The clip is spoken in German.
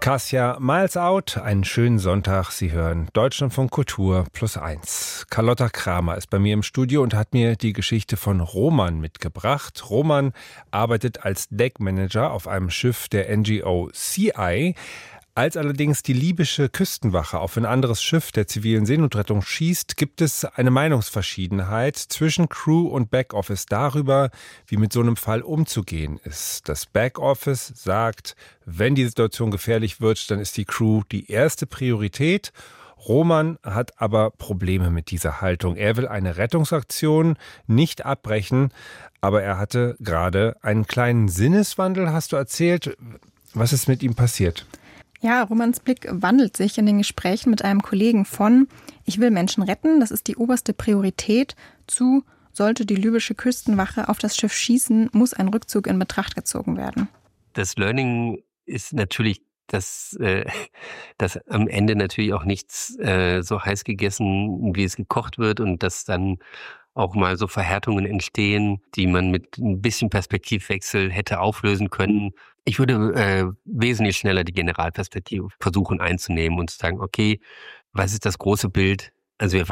Kasia Miles Out, einen schönen Sonntag. Sie hören Deutschlandfunk Kultur +1. Carlotta Kramer ist bei mir im Studio und hat mir die Geschichte von Roman mitgebracht. Roman arbeitet als Deckmanager auf einem Schiff der NGO CI. Als allerdings die libysche Küstenwache auf ein anderes Schiff der zivilen Seenotrettung schießt, gibt es eine Meinungsverschiedenheit zwischen Crew und Backoffice darüber, wie mit so einem Fall umzugehen ist. Das Backoffice sagt, wenn die Situation gefährlich wird, dann ist die Crew die erste Priorität. Roman hat aber Probleme mit dieser Haltung. Er will eine Rettungsaktion nicht abbrechen, aber er hatte gerade einen kleinen Sinneswandel, hast du erzählt. Was ist mit ihm passiert? Ja, Romans Blick wandelt sich in den Gesprächen mit einem Kollegen von „Ich will Menschen retten, das ist die oberste Priorität" zu „Sollte die libysche Küstenwache auf das Schiff schießen, muss ein Rückzug in Betracht gezogen werden." Das Learning ist natürlich, dass am Ende natürlich auch nichts so heiß gegessen, wie es gekocht wird, und dass dann auch mal so Verhärtungen entstehen, die man mit ein bisschen Perspektivwechsel hätte auflösen können. Ich würde wesentlich schneller die Generalperspektive versuchen einzunehmen und zu sagen, okay, was ist das große Bild? Also wir